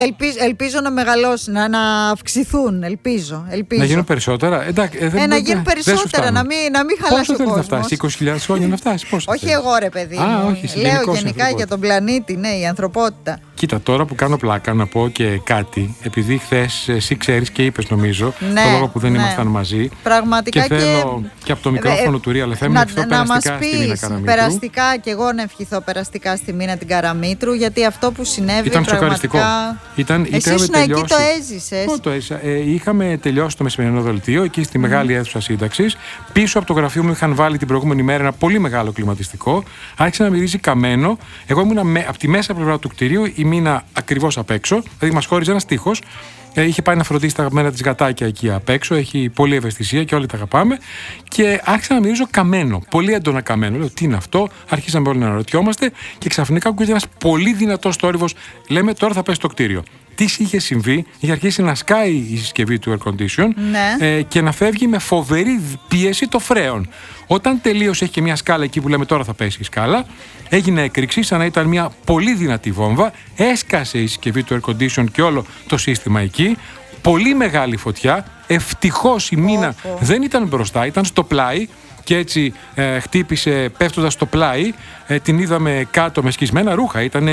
Ελπίζω να μεγαλώσουν, να αυξηθούν. Ελπίζω. Να γίνουν περισσότερα. Να γίνουν περισσότερα, να μην χαλάσει ο κόσμος. Πόσο θέλει να φτάσει, 20.000 χρόνια να φτάσει? Όχι εγώ, ρε παιδί μου. Λέω γενικά για τον πλανήτη, ναι, η ανθρωπότητα. Κοίτα, τώρα που κάνω πλάκα να πω και κάτι, επειδή χθες εσύ ξέρεις και είπες, νομίζω, το λόγο που δεν ήμασταν μαζί. Πραγματικά και θέλω και από το μικρόφωνο του Real FM να ευχηθώ περαστικά στη Μίνα Καραμήτρου. Περαστικά, και εγώ να ευχηθώ περαστικά στη Μίνα την Καραμήτρου, γιατί αυτό που συνέβη ήταν πραγματικά. Εσύ ήσουν εκεί, το έζησες. Το έζησα. Είχαμε τελειώσει το μεσημερινό δελτίο εκεί στη μεγάλη αίθουσα σύνταξης. Πίσω από το γραφείο μου είχαν βάλει την προηγούμενη μέρα ένα πολύ μεγάλο κλιματιστικό. Άρχισε να μυρίζει καμένο. Εγώ ήμουν από τη μέσα πλευρά του κτηρίου, η Μίνα ακριβώς απ' έξω. Δηλαδή μας χώριζε ένας τοίχος. Είχε πάει να φροντίσει τα αγαπημένα της γατάκια εκεί απ' έξω. Έχει πολλή ευαισθησία και όλοι τα αγαπάμε. Και άρχισα να μυρίζω καμένο. Πολύ έντονα καμένο. Λέω, τι είναι αυτό? Αρχίσαμε όλοι να αναρωτιόμαστε και ξαφνικά ακούγεται ένας πολύ δυνατός θόρυβος. Λέμε, τώρα θα πέσει το κτίριο. Τι είχε συμβεί? Είχε αρχίσει να σκάει η συσκευή του air condition, και να φεύγει με φοβερή πίεση το φρέον. Όταν τελείωσε, έχει και μια σκάλα εκεί που λέμε τώρα θα πέσει η σκάλα. Έγινε έκρηξη, σαν να ήταν μια πολύ δυνατή βόμβα. Έσκασε η συσκευή του air condition και όλο το σύστημα εκεί. Πολύ μεγάλη φωτιά. Ευτυχώς η Μίνα δεν ήταν μπροστά, ήταν στο πλάι. Και έτσι χτύπησε πέφτοντας στο πλάι. Την είδαμε κάτω με σκισμένα ρούχα. Ήταν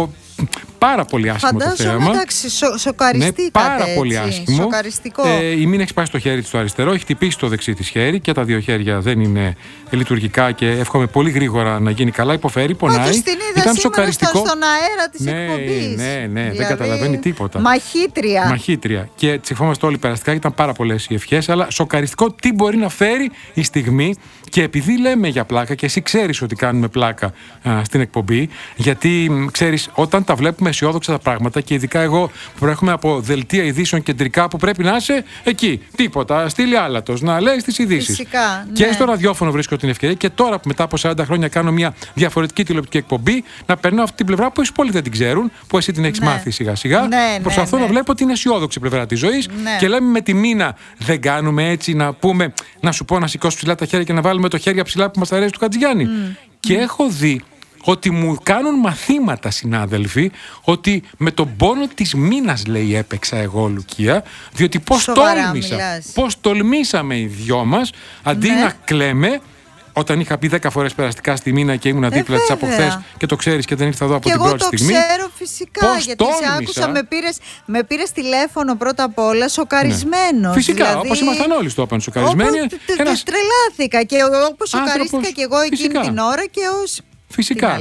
πάρα πολύ άσχημο το θέμα. Εντάξει, σοκαριστήκατε. Ναι, πάρα πολύ άσχημο. Σοκαριστικό. Η Μίνα έχει σπάσει το χέρι της στο αριστερό, έχει χτυπήσει το δεξί της χέρι και τα δύο χέρια δεν είναι λειτουργικά και εύχομαι πολύ γρήγορα να γίνει καλά. Υποφέρει, πονάει. Ήταν σοκαριστικό. Στον αέρα της εκπομπής. Ναι, δηλαδή, δεν καταλαβαίνει τίποτα. Μαχήτρια. Και της ευχόμαστε όλοι περαστικά, ήταν πάρα πολλές οι ευχές, αλλά σοκαριστικό τι μπορεί να φέρει η στιγμή. Και επειδή λέμε για πλάκα, και εσύ ξέρεις ότι κάνουμε πλάκα στην εκπομπή, γιατί ξέρεις, όταν τα βλέπουμε αισιόδοξα τα πράγματα, και ειδικά εγώ που προέρχομαι από δελτία ειδήσεων κεντρικά που πρέπει να είσαι εκεί, τίποτα, στείλει άλατος, να λέει τις ειδήσεις. Φυσικά, και στο ραδιόφωνο βρίσκω την ευκαιρία, και τώρα που μετά από 40 χρόνια κάνω μια διαφορετική τηλεοπτική εκπομπή, να περνάω αυτή την πλευρά που εσείς πολλοί δεν την ξέρουν, που εσύ την έχεις μάθει σιγά-σιγά. Προσπαθώ να βλέπω την αισιόδοξη πλευρά της ζωής και λέμε με τη Μίνα, δεν κάνουμε έτσι να πούμε, να σου πω να σηκώσει ψηλά τα χέρια και να βάλουμε το χέρια ψηλά που μας αρέσει του Χατζηγιάννη. Και έχω δει ότι μου κάνουν μαθήματα συνάδελφοι, ότι με τον πόνο της Μίνας, λέει, έπαιξα εγώ, Λουκία, διότι πώς τολμήσαμε οι δυο μας, αντί να κλαίμε, όταν είχα πει 10 φορές περαστικά στη Μίνα και ήμουν δίπλα της από χθες και το ξέρεις και δεν ήρθα εδώ από την πρώτη στιγμή. Και εγώ το ξέρω φυσικά, γιατί σε άκουσα, με πήρες τηλέφωνο πρώτα απ' όλα σοκαρισμένος. Φυσικά, δηλαδή, όπως ήμασταν όλοι στο όπαν σοκαρισμένοι. Τρελάθηκα και όπως σοκαρίστηκα και εγώ εκείνη την ώρα και ως... Φυσικά.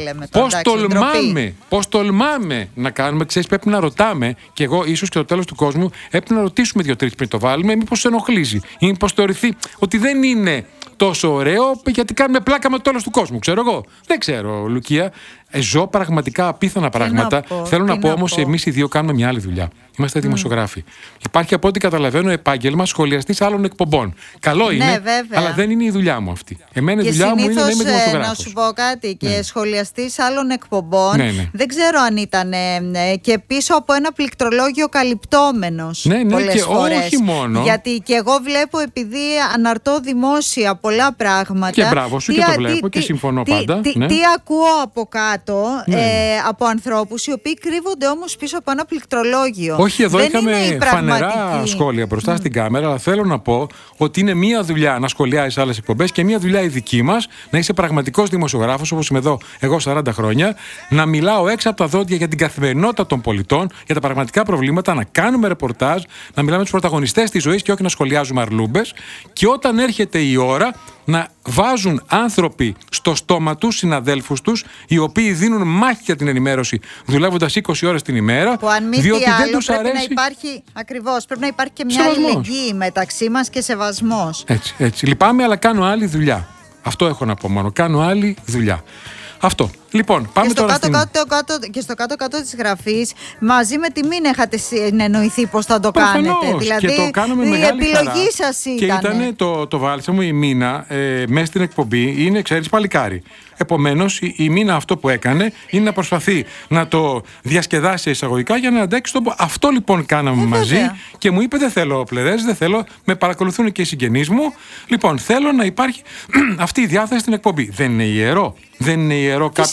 Πώς τολμάμε να κάνουμε, ξέρεις, πρέπει να ρωτάμε, και εγώ ίσως και το τέλος του κόσμου έπρεπε να ρωτήσουμε 2-3 πριν το βάλουμε, μήπως σε ενοχλήσει ή μήπως θεωρηθεί ότι δεν είναι τόσο ωραίο, γιατί κάνουμε πλάκα με το τέλος του κόσμου. Ξέρω εγώ. Δεν ξέρω, Λουκία. Ζω πραγματικά απίθανα πράγματα. Θέλω να πω όμως, εμείς οι δύο κάνουμε μια άλλη δουλειά. Είμαστε δημοσιογράφοι. Υπάρχει, από ό,τι καταλαβαίνω, επάγγελμα σχολιαστής άλλων εκπομπών. Καλό είναι, αλλά δεν είναι η δουλειά μου αυτή. Εμένα η δουλειά μου είναι να είμαι δημοσιογράφος. Να σου πω κάτι, και σχολιαστής άλλων εκπομπών, δεν ξέρω αν ήταν και πίσω από ένα πληκτρολόγιο καλυπτόμενος. Και φορές. Όχι μόνο. Γιατί και εγώ βλέπω, επειδή αναρτώ δημόσια πολλά πράγματα. Και μπράβο σου, και το βλέπω και συμφωνώ πάντα. Τι ακούω από κάτω από ανθρώπους οι οποίοι κρύβονται όμως πίσω από ένα πληκτρολόγιο. Όχι, εδώ είχαμε φανερά σχόλια μπροστά στην κάμερα, αλλά θέλω να πω ότι είναι μία δουλειά να σχολιάζεις άλλες εκπομπές και μία δουλειά η δική μας να είσαι πραγματικός δημοσιογράφος, όπως είμαι εδώ εγώ 40 χρόνια, να μιλάω έξω από τα δόντια για την καθημερινότητα των πολιτών, για τα πραγματικά προβλήματα, να κάνουμε ρεπορτάζ, να μιλάμε τους πρωταγωνιστές της ζωής και όχι να σχολιάζουμε αρλούμπες. Και όταν έρχεται η ώρα να βάζουν άνθρωποι στο στόμα τους, συναδέλφους τους, οι οποίοι δίνουν μάχη για την ενημέρωση, δουλεύοντας 20 ώρες την ημέρα, που αν μη διότι τι άλλο, δεν τους αρέσει. Να υπάρχει, ακριβώς, πρέπει να υπάρχει και μια αλληλεγγύη μεταξύ μας και σεβασμός. Έτσι. Λυπάμαι, αλλά κάνω άλλη δουλειά. Αυτό έχω να πω μόνο. Κάνω άλλη δουλειά. Αυτό. Λοιπόν, πάμε τώρα και στο κάτω-κάτω της γραφής, μαζί με τη Μίνα είχατε συνεννοηθεί πώς θα το κάνετε. Δηλαδή, και το κάνουμε η μεγάλη επιλογή σας ήταν. Και ήταν το βάλσαμο, η Μίνα, μέσα στην εκπομπή, είναι, ξέρεις, παλικάρι. Επομένως, η Μίνα αυτό που έκανε είναι να προσπαθεί να το διασκεδάσει εισαγωγικά για να αντέξει τον. Αυτό λοιπόν κάναμε μαζί και μου είπε: δεν θέλω πλεδές, δεν θέλω. Με παρακολουθούν και οι συγγενείς μου. Λοιπόν, θέλω να υπάρχει αυτή η διάθεση στην εκπομπή. Δεν είναι ιερό. Δεν είναι ιερό κάποιος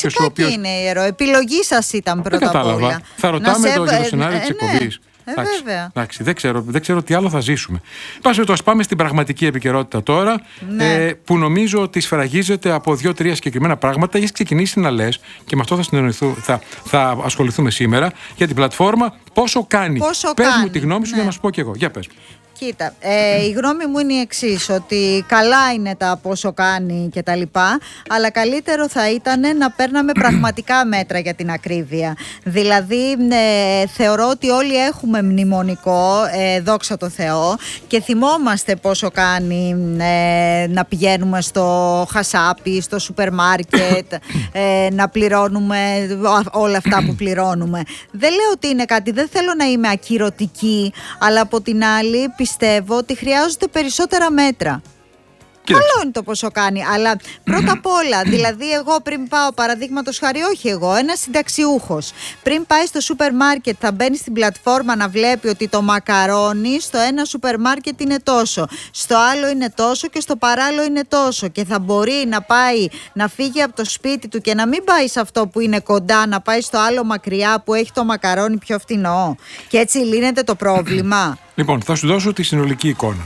κάποιος ο οποίος. Είναι ιερό. Επιλογή σας ήταν πρώτα απ' όλα. Θα ρωτάμε για το σενάριο της εκπομπής. Εντάξει, δεν ξέρω τι άλλο θα ζήσουμε. Ας πάμε στην πραγματική επικαιρότητα τώρα, που νομίζω ότι σφραγίζεται από 2-3 συγκεκριμένα πράγματα. Έχεις ξεκινήσει να λες, και με αυτό θα ασχοληθούμε σήμερα, για την πλατφόρμα Πόσο Κάνει. Πες μου τη γνώμη σου για να σου πω κι εγώ. Για πες. Κοίτα, η γνώμη μου είναι η εξής, ότι καλά είναι τα πόσο κάνει και τα λοιπά, αλλά καλύτερο θα ήταν να παίρναμε πραγματικά μέτρα για την ακρίβεια. Δηλαδή, θεωρώ ότι όλοι έχουμε μνημονικό, δόξα τω Θεώ, και θυμόμαστε πόσο κάνει να πηγαίνουμε στο χασάπι, στο σούπερ μάρκετ, να πληρώνουμε όλα αυτά που πληρώνουμε. Δεν λέω ότι είναι κάτι, δεν θέλω να είμαι ακυρωτική, αλλά από την άλλη πιστεύω ότι χρειάζονται περισσότερα μέτρα. Καλό είναι το πόσο κάνει, αλλά πρώτα απ' όλα, δηλαδή εγώ πριν πάω, παραδείγματος χάρη, όχι εγώ, ένας συνταξιούχος, πριν πάει στο σούπερ μάρκετ θα μπαίνει στην πλατφόρμα να βλέπει ότι το μακαρόνι στο ένα σούπερ μάρκετ είναι τόσο, στο άλλο είναι τόσο και στο παράλληλο είναι τόσο, και θα μπορεί να πάει να φύγει από το σπίτι του και να μην πάει σε αυτό που είναι κοντά, να πάει στο άλλο μακριά που έχει το μακαρόνι πιο φθηνό, και έτσι λύνεται το πρόβλημα. Λοιπόν, θα σου δώσω τη συνολική εικόνα.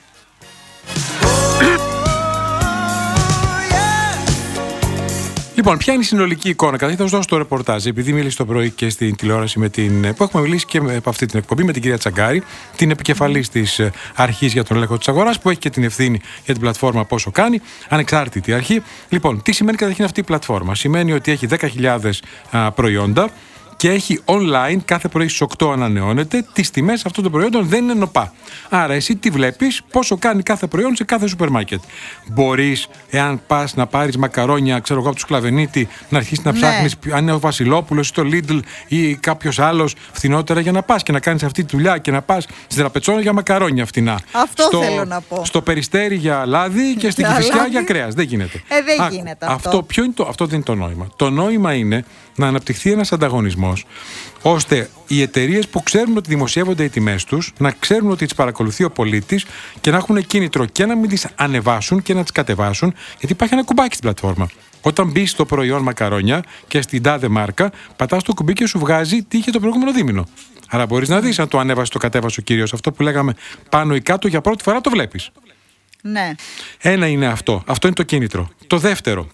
Λοιπόν, ποια είναι η συνολική εικόνα? Καταρχήν θα σου δώσω το ρεπορτάζ, επειδή μίλησε το πρωί και στην τηλεόραση που έχουμε μιλήσει και από αυτή την εκπομπή με την κυρία Τσαγκάρη, την επικεφαλής της αρχής για τον έλεγχο της αγοράς, που έχει και την ευθύνη για την πλατφόρμα Πόσο Κάνει, ανεξάρτητη αρχή. Λοιπόν, τι σημαίνει καταρχήν αυτή η πλατφόρμα? Σημαίνει ότι έχει 10.000 προϊόντα και έχει online, κάθε πρωί στις 8 ανανεώνεται, τις τιμές αυτών των προϊόντων δεν είναι νοπά. Άρα εσύ τι βλέπεις? Πόσο κάνει κάθε προϊόν σε κάθε σούπερ μάρκετ. Μπορείς, εάν πας να πάρεις μακαρόνια, ξέρω εγώ, από τους Κλαβενίτη, να αρχίσεις να ψάχνεις αν είναι ο Βασιλόπουλος ή το Lidl ή κάποιος άλλος φθηνότερα, για να πας και να κάνεις αυτή τη δουλειά και να πας στην Τραπετσόνα για μακαρόνια φθηνά. Αυτό θέλω να πω. Στο Περιστέρι για λάδι και στην Κηφισιά για κρέας. Δεν γίνεται. Δεν γίνεται αυτό. Αυτό δεν είναι το νόημα. Το νόημα είναι να αναπτυχθεί ένας ανταγωνισμός, ώστε οι εταιρείες που ξέρουν ότι δημοσιεύονται οι τιμές τους να ξέρουν ότι τις παρακολουθεί ο πολίτης και να έχουν κίνητρο και να μην τις ανεβάσουν και να τις κατεβάσουν, γιατί υπάρχει ένα κουμπάκι στην πλατφόρμα. Όταν μπεις στο προϊόν μακαρόνια και στην τάδε μάρκα, πατάς το κουμπί και σου βγάζει τι είχε το προηγούμενο δίμηνο. Άρα μπορείς να δεις αν το ανέβασε, το κατέβασε ο κύριος. Αυτό που λέγαμε πάνω ή κάτω, για πρώτη φορά το βλέπεις. Ναι. Ένα είναι αυτό. Αυτό είναι το κίνητρο. Το δεύτερο.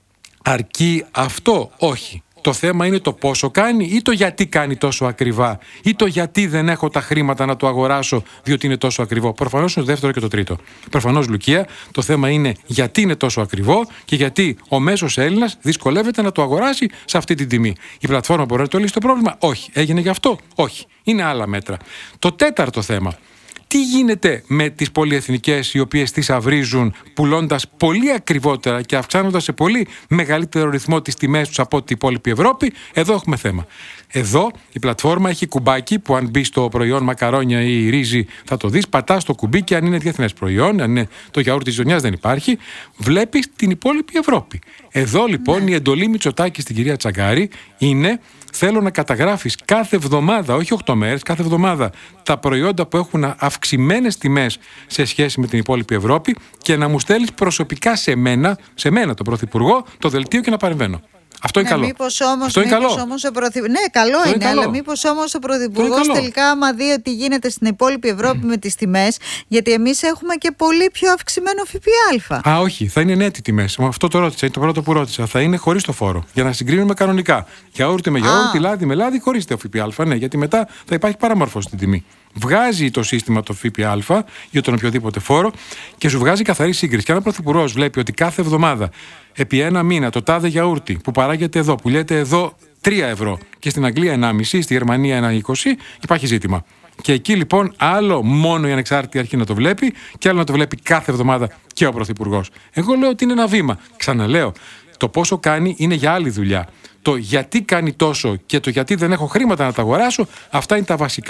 Αρκεί αυτό? Όχι. Το θέμα είναι το πόσο κάνει ή το γιατί κάνει τόσο ακριβά ή το γιατί δεν έχω τα χρήματα να το αγοράσω διότι είναι τόσο ακριβό. Προφανώς είναι το δεύτερο και το τρίτο. Προφανώς, Λουκία, το θέμα είναι γιατί είναι τόσο ακριβό και γιατί ο μέσος Έλληνας δυσκολεύεται να το αγοράσει σε αυτή την τιμή. Η πλατφόρμα μπορεί να το λύσει το πρόβλημα? Όχι. Έγινε γι' αυτό? Όχι. Είναι άλλα μέτρα. Το τέταρτο θέμα. Τι γίνεται με τις πολυεθνικές οι οποίες τις αυρίζουν πουλώντας πολύ ακριβότερα και αυξάνοντας σε πολύ μεγαλύτερο ρυθμό τις τιμές τους από την υπόλοιπη Ευρώπη? Εδώ έχουμε θέμα. Εδώ η πλατφόρμα έχει κουμπάκι που αν μπει στο προϊόν μακαρόνια ή ρύζι θα το δεις, πατάς το κουμπί και αν είναι διεθνές προϊόν, αν είναι το γιαούρτι της γειτονιάς δεν υπάρχει, βλέπεις την υπόλοιπη Ευρώπη. Εδώ λοιπόν η εντολή Μητσοτάκη στην κυρία Τσαγκάρη είναι: θέλω να καταγράφεις κάθε εβδομάδα, όχι 8 μέρες, κάθε εβδομάδα τα προϊόντα που έχουν αυξημένες τιμές σε σχέση με την υπόλοιπη Ευρώπη και να μου στέλνεις προσωπικά σε μένα τον Πρωθυπουργό, το δελτίο και να παρεμβαίνω. Αυτό είναι καλό. Αυτό είναι καλό. Ναι, καλό είναι, αλλά μήπως όμως ο Πρωθυπουργός τελικά, άμα δει ότι γίνεται στην υπόλοιπη Ευρώπη με τις τιμές, γιατί εμείς έχουμε και πολύ πιο αυξημένο ΦΠΑ. Όχι, θα είναι νέτι τιμές. Αυτό το ρώτησα, είναι το πρώτο που ρώτησα. Θα είναι χωρίς το φόρο. Για να συγκρίνουμε κανονικά. Γιαούρτι με γιαούρτι, λάδι με λάδι, χωρίς το ΦΠΑ. Ναι, γιατί μετά θα υπάρχει παραμόρφωση στην τιμή. Βγάζει το σύστημα το ΦΠΑ για τον οποιοδήποτε φόρο και σου βγάζει καθαρή σύγκριση. Και αν ο Πρωθυπουργός βλέπει ότι κάθε εβδομάδα επί ένα μήνα το τάδε γιαούρτι που παράγεται εδώ, πουλιέται εδώ 3 ευρώ και στην Αγγλία 1,5, στη Γερμανία 1,20, υπάρχει ζήτημα. Και εκεί λοιπόν άλλο μόνο η ανεξάρτητη αρχή να το βλέπει και άλλο να το βλέπει κάθε εβδομάδα και ο Πρωθυπουργός. Εγώ λέω ότι είναι ένα βήμα. Ξαναλέω, το πόσο κάνει είναι για άλλη δουλειά. Το γιατί κάνει τόσο και το γιατί δεν έχω χρήματα να τα αγοράσω, αυτά είναι τα βασικά.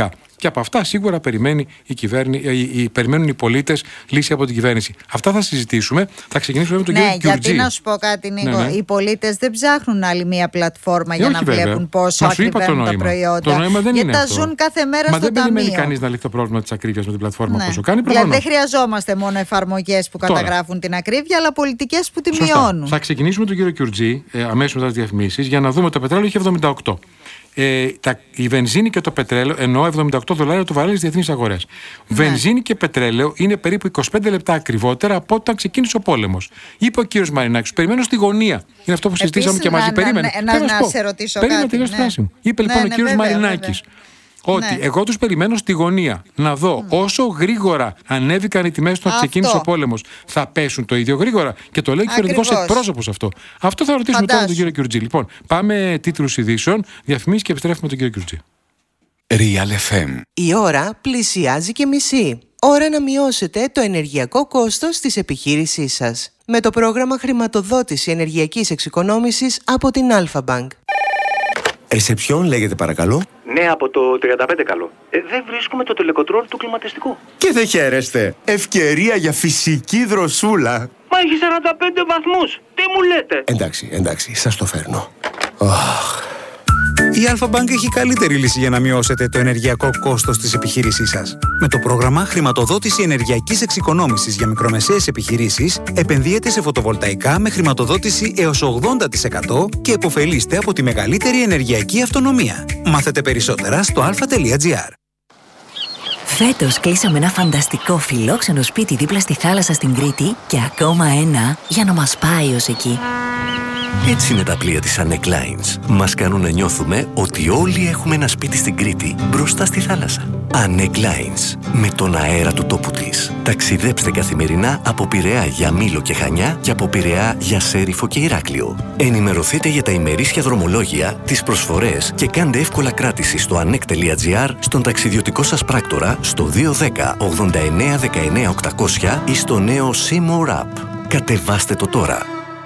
Και από αυτά σίγουρα περιμένουν οι πολίτες λύση από την κυβέρνηση. Αυτά θα συζητήσουμε. Θα ξεκινήσουμε με τον κύριο Κιουρτζή. Γιατί να σου πω κάτι, Νίκο. Οι πολίτες δεν ψάχνουν άλλη μία πλατφόρμα για να βλέπουν πόσο ακριβένουν τα προϊόντα. Το νόημα δεν είναι αυτό. Τα ζουν κάθε μέρα στο ταμείο. Μα δεν περιμένει κανείς να λύσει το πρόβλημα της ακρίβειας με την πλατφόρμα πόσο κάνει. Δηλαδή δεν χρειαζόμαστε μόνο εφαρμογές που καταγράφουν την ακρίβεια, αλλά πολιτικές που τη μειώνουν. Θα ξεκινήσουμε με τον κύριο Κιουρτζή αμέσως μετά τις διαφημίσεις για να δούμε το πετρέλαιο έχει 78. Η βενζίνη και το πετρέλαιο, ενώ $78 το βαρέλι στις διεθνείς αγορές. Βενζίνη και πετρέλαιο είναι περίπου 25 λεπτά ακριβότερα από όταν ξεκίνησε ο πόλεμος. Είπε ο κύριος Μαρινάκης, περιμένω στη γωνία. Είναι αυτό που συζητήσαμε και μαζί. Περίμενε. Να σε ρωτήσω κάτι. Είπε λοιπόν ο κύριος Μαρινάκης ότι εγώ τους περιμένω στη γωνία να δω όσο γρήγορα ανέβηκαν οι τιμές όταν ξεκίνησε ο πόλεμος, θα πέσουν το ίδιο γρήγορα. Και το λέει και ο κυβερνητικός εκπρόσωπος αυτό. Αυτό θα ρωτήσουμε τώρα τον κύριο Κιουρτζή. Λοιπόν, πάμε τίτλους ειδήσεων, διαφημίσεις και επιστρέφουμε τον κύριο Κιουρτζή. Real FM. Η ώρα πλησιάζει και μισή. Ώρα να μειώσετε το ενεργειακό κόστος της επιχείρησής σας. Με το πρόγραμμα χρηματοδότηση ενεργειακής εξοικονόμησης από την Alpha Bank. Ρεσεψιόν λέγεται παρακαλώ. Ναι, από το 35 καλό. Δεν βρίσκουμε το τελεκοτρόλ του κλιματιστικού. Και δεν χαίρεστε. Ευκαιρία για φυσική δροσούλα. Μα έχει 45 βαθμούς. Τι μου λέτε. Εντάξει, σας το φέρνω. Η Alpha Bank έχει καλύτερη λύση για να μειώσετε το ενεργειακό κόστος της επιχείρησής σας. Με το πρόγραμμα χρηματοδότηση ενεργειακής εξοικονόμησης για μικρομεσαίες επιχειρήσεις, επενδύετε σε φωτοβολταϊκά με χρηματοδότηση έως 80% και επωφελείστε από τη μεγαλύτερη ενεργειακή αυτονομία. Μάθετε περισσότερα στο alpha.gr. Φέτος κλείσαμε ένα φανταστικό φιλόξενο σπίτι δίπλα στη θάλασσα στην Κρήτη και ακόμα ένα για να μας πάει ως εκεί. Έτσι είναι τα πλοία της Annec Lines. Μας κάνουν να νιώθουμε ότι όλοι έχουμε ένα σπίτι στην Κρήτη, μπροστά στη θάλασσα. Annec Lines, με τον αέρα του τόπου της. Ταξιδέψτε καθημερινά από Πειραιά για Μήλο και Χανιά και από Πειραιά για Σέριφο και Ηράκλειο. Ενημερωθείτε για τα ημερήσια δρομολόγια, τις προσφορές και κάντε εύκολα κράτηση στο annec.gr, στον ταξιδιωτικό σας πράκτορα, στο 210 89 19 800 ή στο νέο Seymour App. Κατεβάστε το τώρα.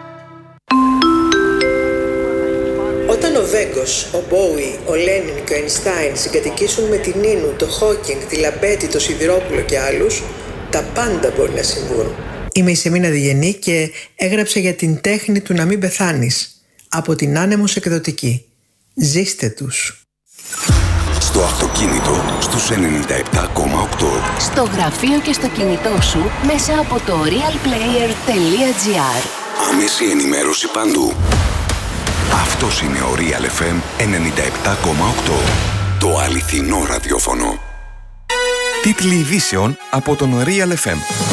Όταν ο Βέγκος, ο Μπόουι, ο Λένιν και ο Αϊνστάιν συγκατοικήσουν με την Νίνου, το Χόκινγκ, τη Λαμπέτη, το Σιδηρόπουλο και άλλους, τα πάντα μπορεί να συμβούν. Είμαι η Σεμίνα Διγενή και έγραψα για την τέχνη του να μην πεθάνεις. Από την Άνεμος Εκδοτική. Ζήστε τους. Στο αυτοκίνητο στους 97,8. Στο γραφείο και στο κινητό σου μέσα από το realplayer.gr. Άμεση ενημέρωση παντού. Αυτός είναι ο Real FM 97,8. Το αληθινό ραδιόφωνο. Τίτλοι ειδήσεων από τον Real FM.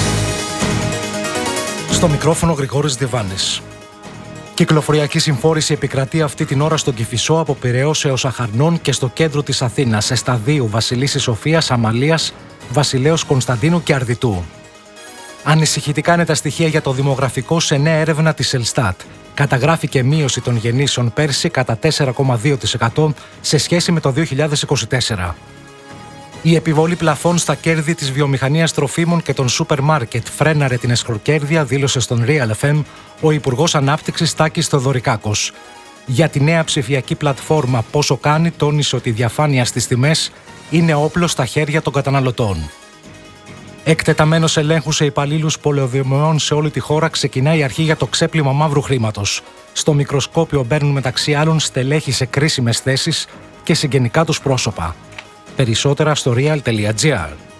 Στο μικρόφωνο Γρηγόρης Διβάνης. Κυκλοφοριακή συμφόρηση επικρατεί αυτή την ώρα στον Κηφισό από Πειραιώς έως Αχαρνών και στο κέντρο της Αθήνας, σε σταδίου Βασιλίσσης Σοφίας, Αμαλίας, Βασιλέως Κωνσταντίνου και Αρδιτού. Ανησυχητικά είναι τα στοιχεία για το δημογραφικό σε νέα έρευνα της Ελστάτ. Καταγράφηκε μείωση των γεννήσεων πέρσι κατά 4,2% σε σχέση με το 2024. Η επιβολή πλαφών στα κέρδη της βιομηχανίας τροφίμων και των σούπερ μάρκετ φρέναρε την εσχροκέρδεια, δήλωσε στον Real FM ο Υπουργός Ανάπτυξης Τάκης Θεοδωρικάκος. Για τη νέα ψηφιακή πλατφόρμα Πόσο Κάνει, τόνισε ότι η διαφάνεια στις τιμές είναι όπλο στα χέρια των καταναλωτών. Εκτεταμένος ελέγχους σε υπαλλήλους πολεοδομιών σε όλη τη χώρα ξεκινάει η αρχή για το ξέπλυμα μαύρου χρήματος. Στο μικροσκόπιο μπαίνουν μεταξύ άλλων στελέχη σε κρίσιμες θέσεις και συγγενικά τους πρόσωπα. Περισσότερα στο real.gr.